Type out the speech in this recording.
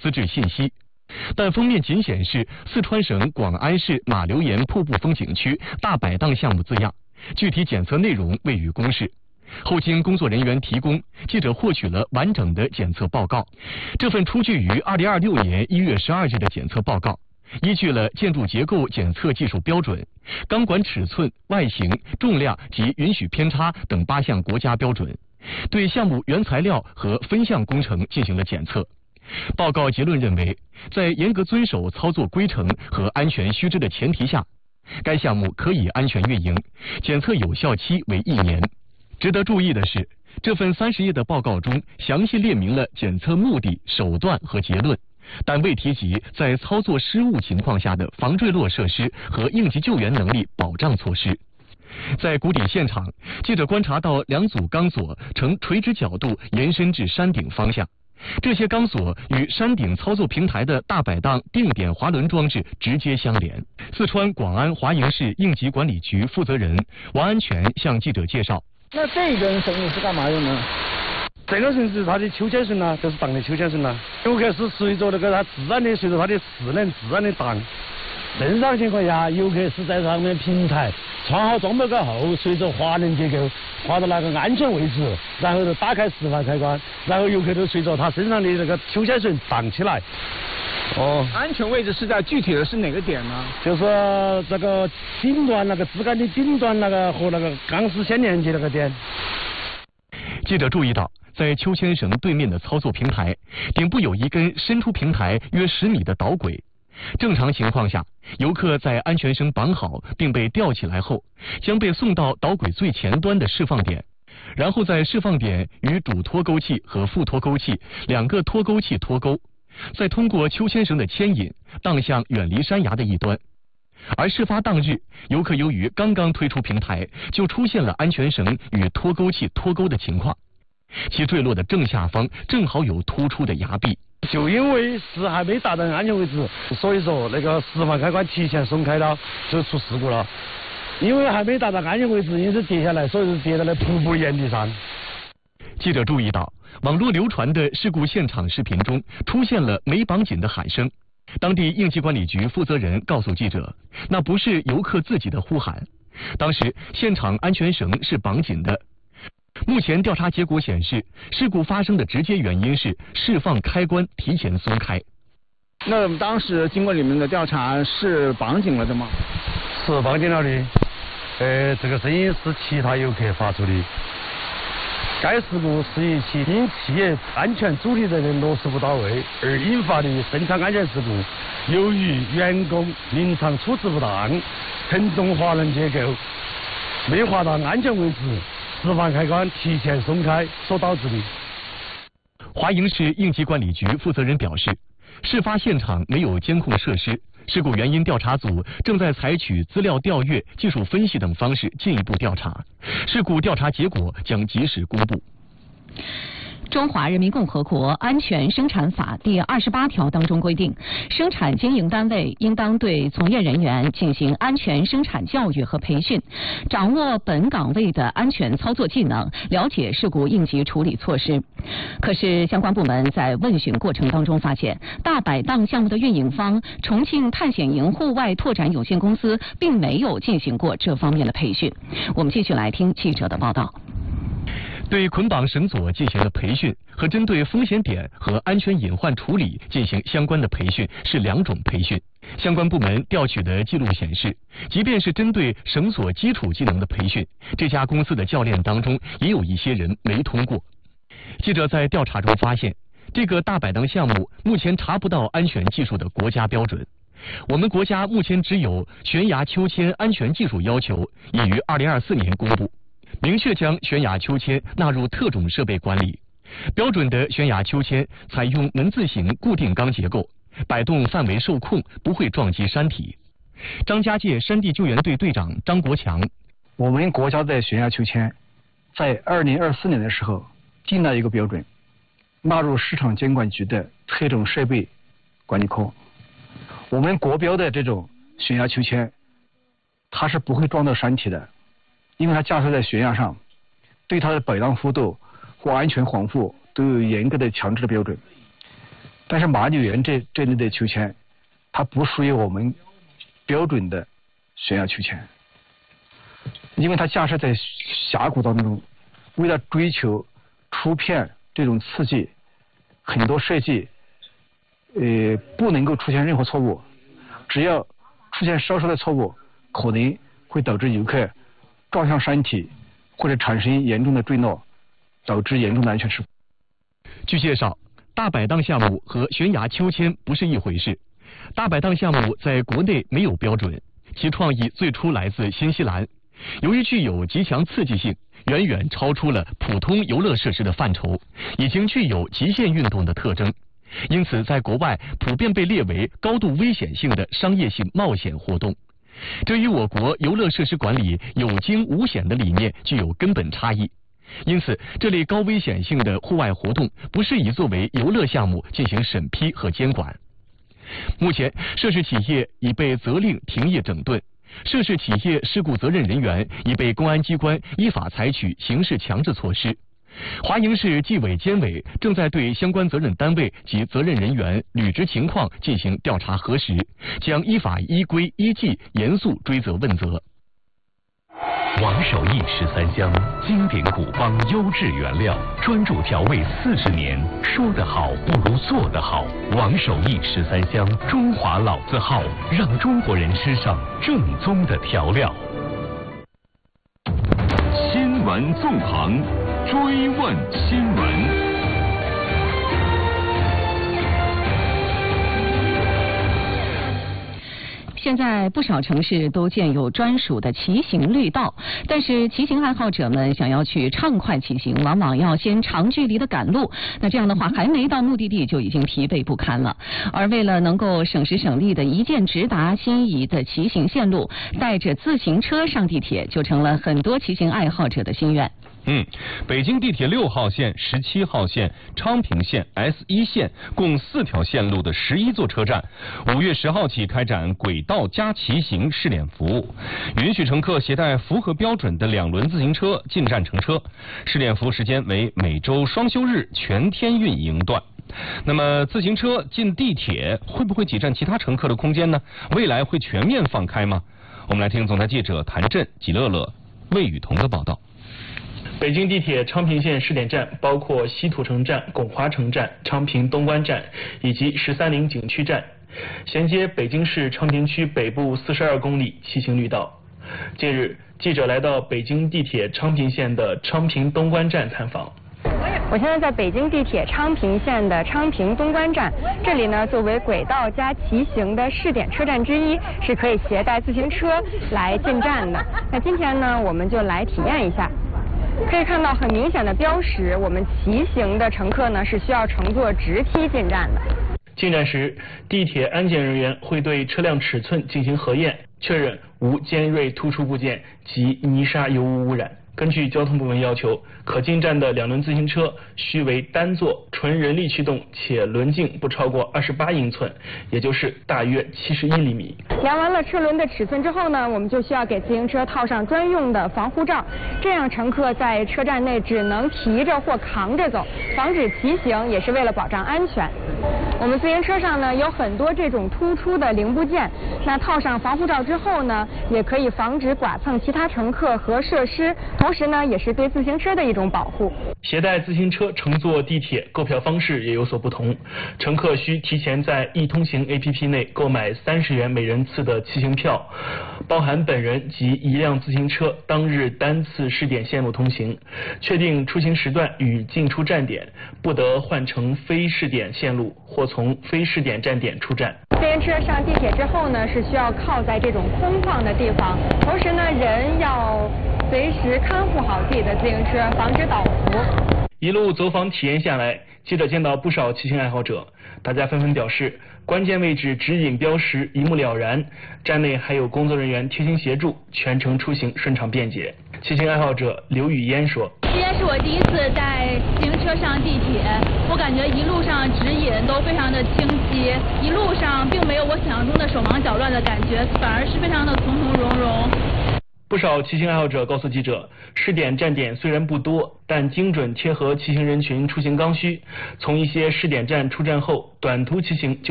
资质信息，但封面仅显示四川省广安市马流岩瀑布风景区大摆档项目字样，具体检测内容未予公示。后经工作人员提供，记者获取了完整的检测报告。这份出具于2026年1月12日的检测报告，依据了建筑结构检测技术标准、钢管尺寸、外形、重量及允许偏差等8项国家标准，对项目原材料和分项工程进行了检测。报告结论认为，在严格遵守操作规程和安全须知的前提下，该项目可以安全运营，检测有效期为1年。值得注意的是，这份30页的报告中详细列明了检测目的、手段和结论，但未提及在操作失误情况下的防坠落设施和应急救援能力保障措施。在谷底现场，记者观察到2组钢索呈垂直角度延伸至山顶方向，这些钢索与山顶操作平台的大摆档定点滑轮装置直接相连。四川广安华营市应急管理局负责人王安全向记者介绍。 那这根绳子是干嘛用的？ 这个绳子它的秋千绳呢，就是荡的秋千绳呢。游客是随着那个它自然的，随着它的势能自然的荡。正常情况下，游客是在上面平台穿好装备过后，随着滑轮结构滑到那个安全位置，然后就打开释放开关，然后游客就随着他身上的那个秋千绳荡起来。 哦，安全位置是在具体的是哪个点呢？ 就是这个顶端那个支杆的顶端那个和那个钢丝相连接那个点。 记者注意到，在秋千绳对面的操作平台顶部有一根伸出平台约10米的导轨。正常情况下，游客在安全绳绑好并被吊起来后，将被送到导轨最前端的释放点，然后在释放点与主脱钩器和副脱钩器2个脱钩器脱钩，再通过秋千绳的牵引荡向远离山崖的一端。而事发当日，游客由于刚刚推出平台，就出现了安全绳与脱钩器脱钩的情况，其坠落的正下方正好有突出的崖壁。 就因为是还没达到安全位置，所以说那个释放开关提前松开了，就出事故了。因为还没达到安全位置，因此跌下来，所以跌在了瀑布岩壁上。 记者注意到，网络流传的事故现场视频中出现了没绑紧的喊声。当地应急管理局负责人告诉记者，那不是游客自己的呼喊，当时现场安全绳是绑紧的。目前调查结果显示，事故发生的直接原因是释放开关提前松开。 那当时经过你们的调查，是绑紧了的吗？ 是绑紧了的。这个声音是其他游客发出的。该事故是一起因企业安全主体责任落实不到位而引发的生产安全事故，由于员工临场处置不当，承重滑轮结构没滑到安全位置，释放开关提前松开所导致的。 华营市应急管理局负责人表示，事发现场没有监控设施，事故原因调查组正在采取资料调阅、技术分析等方式进一步调查，事故调查结果将及时公布。 中华人民共和国安全生产法第28条当中规定，生产经营单位应当对从业人员进行安全生产教育和培训，掌握本岗位的安全操作技能，了解事故应急处理措施。可是相关部门在问询过程当中发现，大摆档项目的运营方重庆探险营户外拓展有限公司并没有进行过这方面的培训。我们继续来听记者的报道。 对捆绑绳索进行了培训和针对风险点和安全隐患处理进行相关的培训是2种培训。相关部门调取的记录显示，即便是针对绳索基础技能的培训，这家公司的教练当中也有一些人没通过。记者在调查中发现，这个大摆档项目目前查不到安全技术的国家标准。我们国家目前只有悬崖秋千安全技术要求，已于2024年公布，明确将悬崖秋千纳入特种设备管理。标准的悬崖秋千采用门字形固定钢结构，摆动范围受控，不会撞击山体。张家界山地救援队队长张国强： 我们国家的悬崖秋千在2024年的时候定了一个标准，纳入市场监管局的特种设备管理科。我们国标的这种悬崖秋千，它是不会撞到山体的，因为它架设在悬崖上，对它的摆荡幅度或安全防护都有严格的强制的标准。 但是马柳岩这类的秋千，它不属于我们标准的悬崖秋千，因为它架设在峡谷当中，为了追求出片这种刺激，很多设计不能够出现任何错误，只要出现稍稍的错误，可能会导致游客撞向山体或者产生严重的坠落，导致严重的安全事故。 据介绍，大摆荡项目和悬崖秋千不是一回事。大摆荡项目在国内没有标准，其创意最初来自新西兰。由于具有极强刺激性，远远超出了普通游乐设施的范畴，已经具有极限运动的特征，因此在国外普遍被列为高度危险性的商业性冒险活动。这与我国游乐设施管理有惊无险的理念具有根本差异。因此，这类高危险性的户外活动不适宜作为游乐项目进行审批和监管。目前，涉事企业已被责令停业整顿，涉事企业事故责任人员已被公安机关依法采取刑事强制措施。华营市纪委监委正在对相关责任单位及责任人员履职情况进行调查核实，将依法依规依纪严肃追责问责。 王守义13香，经典古方优质原料，专注调味40年。说得好不如做得好。王守义13香，中华老字号，让中国人吃上正宗的调料。 新闻纵横，追问新闻。 现在不少城市都建有专属的骑行绿道，但是骑行爱好者们想要去畅快骑行，往往要先长距离的赶路，那这样的话还没到目的地就已经疲惫不堪了。而为了能够省时省力的一键直达心仪的骑行线路，带着自行车上地铁就成了很多骑行爱好者的心愿。 北京地铁6号线、17号线、昌平线、S1线共4条线路的11座车站，5月10号起开展轨道加骑行试点服务，允许乘客携带符合标准的2轮自行车进站乘车。试点服务时间为每周双休日全天运营段。那么自行车进地铁会不会挤占其他乘客的空间呢？未来会全面放开吗？我们来听总台记者谭震、纪乐乐、魏雨桐的报道。 北京地铁昌平线试点站包括西土城站、拱华城站、昌平东关站以及13陵景区站，衔接北京市昌平区北部42公里骑行绿道。近日，记者来到北京地铁昌平线的昌平东关站参访。 我现在在北京地铁昌平线的昌平东关站，这里呢作为轨道加骑行的试点车站之一，是可以携带自行车来进站的。那今天呢，我们就来体验一下。可以看到很明显的标识，我们骑行的乘客呢是需要乘坐直梯进站的。 进站时，地铁安检人员会对车辆尺寸进行核验，确认无尖锐突出部件及泥沙油污污染。根据交通部门要求，可进站的2轮自行车需为单座、纯人力驱动，且轮径不超过28英寸，也就是大约71厘米。 量完了车轮的尺寸之后呢，我们就需要给自行车套上专用的防护罩，这样乘客在车站内只能提着或扛着走，防止骑行，也是为了保障安全。我们自行车上呢有很多这种突出的零部件，那套上防护罩之后呢，也可以防止剐蹭其他乘客和设施，同时呢也是对自行车的一种保护。 携带自行车乘坐地铁购票方式也有所不同，乘客需提前在易通行 APP 内购买30元每人次的骑行票，包含本人及1辆自行车当日单次试点线路通行，确定出行时段与进出站点，不得换乘非试点线路或从非试点站点出站。 自行车上地铁之后呢，是需要靠在这种空旷的地方，同时呢人要随时看护好自己的自行车，防止倒伏。 一路走访体验下来，记者见到不少骑行爱好者，大家纷纷表示关键位置指引标识一目了然，站内还有工作人员贴心协助，全程出行顺畅便捷。骑行爱好者刘雨嫣说：“ 今天是我第一次在自行车上地铁，我感觉一路上指引都非常的清晰，一路上并没有我想象中的手忙脚乱的感觉，反而是非常的从容。” 不少骑行爱好者告诉记者，试点站点虽然不多，但精准贴合骑行人群出行刚需。从一些试点站出站后，短途骑行就